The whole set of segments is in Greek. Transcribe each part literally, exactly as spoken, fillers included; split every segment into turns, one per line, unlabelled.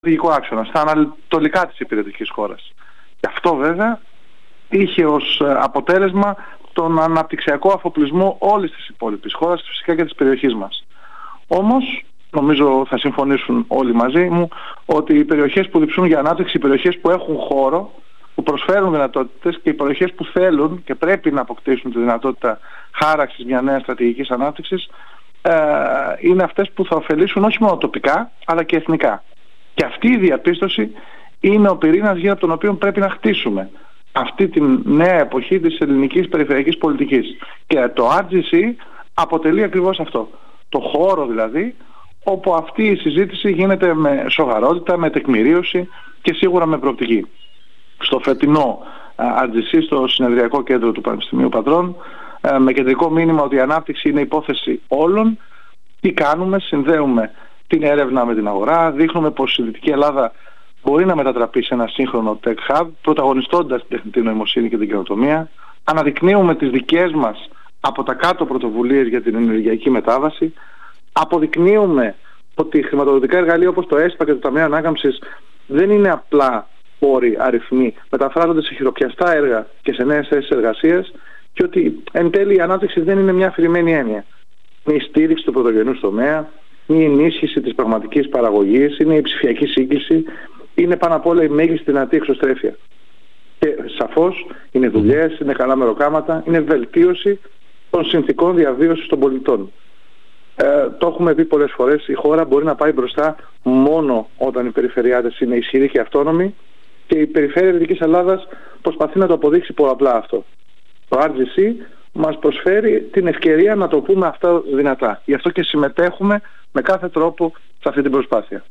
στρατηγικό άξονα, στα ανατολικά της υπηρετικής χώρας. Και αυτό βέβαια είχε ως αποτέλεσμα τον αναπτυξιακό αφοπλισμό όλης της υπόλοιπης χώρας, φυσικά και της περιοχής μας. Όμως, νομίζω θα συμφωνήσουν όλοι μαζί μου, ότι οι περιοχές που διψούν για ανάπτυξη, οι περιοχές που έχουν χώρο, που προσφέρουν δυνατότητες και οι περιοχές που θέλουν και πρέπει να αποκτήσουν τη δυνατότητα χάραξης μια νέα στρατηγικής ανάπτυξης, ε, είναι αυτές που θα ωφελήσουν όχι μόνο τοπικά, αλλά και εθνικά. Και αυτή η διαπίστωση είναι ο πυρήνας γύρω από τον οποίο πρέπει να χτίσουμε αυτή τη νέα εποχή της ελληνικής περιφερειακής πολιτικής. Και το αρ τζι σι αποτελεί ακριβώς αυτό. Το χώρο δηλαδή, όπου αυτή η συζήτηση γίνεται με σοβαρότητα, με τεκμηρίωση και σίγουρα με προοπτική. Στο φετινό αρ τζι σι, στο Συνεδριακό Κέντρο του Πανεπιστημίου Πατρών, με κεντρικό μήνυμα ότι η ανάπτυξη είναι υπόθεση όλων. Τι κάνουμε? Συνδέουμε την έρευνα με την αγορά, δείχνουμε πως η Δυτική Ελλάδα μπορεί να μετατραπεί σε ένα σύγχρονο tech hub, πρωταγωνιστώντας την τεχνητή νοημοσύνη και την καινοτομία. Αναδεικνύουμε τις δικές μας από τα κάτω πρωτοβουλίες για την ενεργειακή μετάβαση. Αποδεικνύουμε ότι χρηματοδοτικά εργαλεία όπως το ΕΣΠΑ και το Ταμείο Ανάκαμψης δεν είναι απλά όροι, αριθμοί, μεταφράζονται σε χειροπιαστά έργα και σε νέες θέσεις εργασίας, και ότι εν τέλει η ανάπτυξη δεν είναι μια αφηρημένη έννοια. Είναι η στήριξη του πρωτογενούς τομέα, είναι η ενίσχυση της πραγματικής παραγωγής, είναι η ψηφιακή σύγκληση, είναι πάνω απ' όλα η μέγιστη δυνατή εξωστρέφεια. Και σαφώς είναι δουλειές, είναι καλά μεροκάματα, είναι βελτίωση των συνθηκών διαβίωσης των πολιτών. Ε, το έχουμε πει πολλές φορές, η χώρα μπορεί να πάει μπροστά μόνο όταν οι περιφερειάτες είναι ισχυροί και αυτόνομοι, και η περιφέρεια Δυτικής Ελλάδας προσπαθεί να το αποδείξει πολλαπλά αυτό. Το αρ τζι σι μας προσφέρει την ευκαιρία να το πούμε αυτά δυνατά. Γι' αυτό και συμμετέχουμε με κάθε τρόπο σε αυτή την προσπάθεια.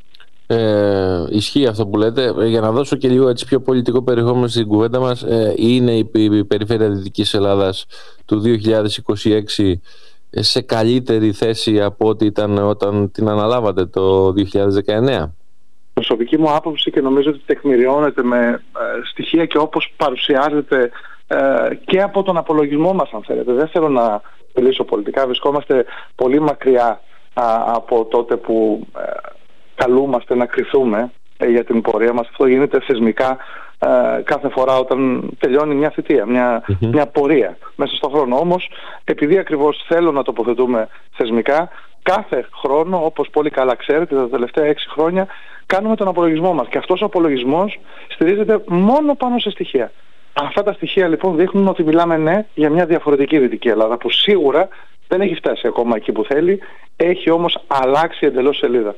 Ε, ισχύει αυτό που λέτε. Για να δώσω και λίγο έτσι πιο πολιτικό περιεχόμενο στην κουβέντα μας, ε, είναι η, η περιφέρεια Δυτικής Ελλάδας του δύο χιλιάδες είκοσι έξι σε καλύτερη θέση από ό,τι ήταν όταν την αναλάβατε το δύο χιλιάδες δεκαεννέα?
Προσωπική μου άποψη, και νομίζω ότι τεκμηριώνεται με ε, στοιχεία και όπως παρουσιάζεται ε, και από τον απολογισμό μας, αν θέλετε. Δεν θέλω να μιλήσω πολιτικά, βρισκόμαστε πολύ μακριά α, από τότε που ε, καλούμαστε να κριθούμε ε, για την πορεία μας. Αυτό γίνεται θεσμικά ε, κάθε φορά όταν τελειώνει μια θητεία, μια, mm-hmm. μια πορεία μέσα στον χρόνο. Όμως, επειδή ακριβώς θέλω να τοποθετούμε θεσμικά, κάθε χρόνο, όπως πολύ καλά ξέρετε, τα τελευταία έξι χρόνια κάνουμε τον απολογισμό μας. Και αυτός ο απολογισμός στηρίζεται μόνο πάνω σε στοιχεία. Αυτά τα στοιχεία λοιπόν δείχνουν ότι μιλάμε ναι για μια διαφορετική Δυτική Ελλάδα, που σίγουρα δεν έχει φτάσει ακόμα εκεί που θέλει, έχει όμως αλλάξει εντελώς σελίδα.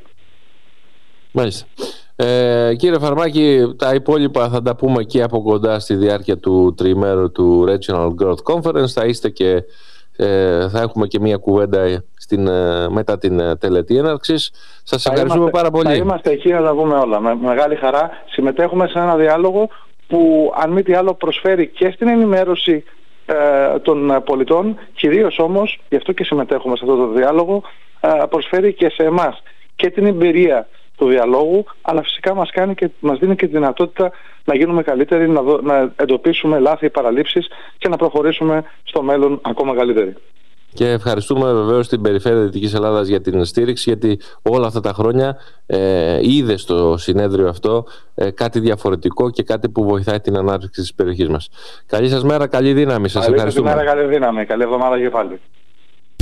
Μάλιστα. Ε, κύριε Φαρμάκη, τα υπόλοιπα θα τα πούμε και από κοντά στη διάρκεια του τριημέρου του Regional Growth Conference. Θα είστε και ε, θα έχουμε και μια κουβέντα στην, ε, μετά την ε, τελετή έναρξης. Σας ευχαριστούμε
είμαστε,
πάρα πολύ.
Θα είμαστε εκεί να τα πούμε όλα. Με μεγάλη χαρά συμμετέχουμε σε ένα διάλογο που αν μη τι άλλο προσφέρει και στην ενημέρωση ε, των πολιτών, κυρίως όμως, γι' αυτό και συμμετέχουμε σε αυτό το διάλογο, ε, προσφέρει και σε εμάς και την εμπειρία του διαλόγου, αλλά φυσικά μας, κάνει και, μας δίνει και τη δυνατότητα να γίνουμε καλύτεροι, να, δω, να εντοπίσουμε λάθη, παραλήψεις και να προχωρήσουμε στο μέλλον ακόμα καλύτεροι.
Και ευχαριστούμε βεβαίως την Περιφέρεια Δυτικής Ελλάδας για την στήριξη, γιατί όλα αυτά τα χρόνια ε, είδε στο συνέδριο αυτό ε, κάτι διαφορετικό και κάτι που βοηθάει την ανάπτυξη της περιοχής μας. Καλή σας μέρα, καλή δύναμη. Σας
καλή
ευχαριστούμε.
Καλή μέρα, καλή δύναμη. Καλή εβδομάδα και πάλι.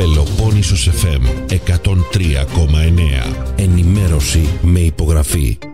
Πελοπόννησος εφ εμ εκατόν τρία κόμμα εννέα. Ενημέρωση με υπογραφή.